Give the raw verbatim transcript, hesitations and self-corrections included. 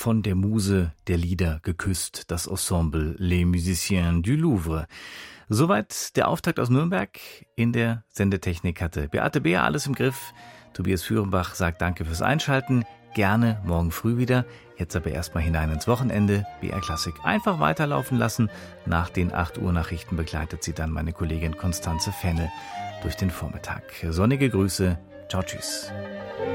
von der Muse der Lieder geküsst, das Ensemble Les Musiciens du Louvre. Soweit der Auftakt aus Nürnberg. In der Sendetechnik hatte Beate Beer alles im Griff. Tobias Führenbach sagt Danke fürs Einschalten. Gerne morgen früh wieder. Jetzt aber erstmal hinein ins Wochenende. B R Klassik einfach weiterlaufen lassen. Nach den acht Uhr Nachrichten begleitet sie dann meine Kollegin Konstanze Fenne durch den Vormittag. Sonnige Grüße. Ciao, tschüss.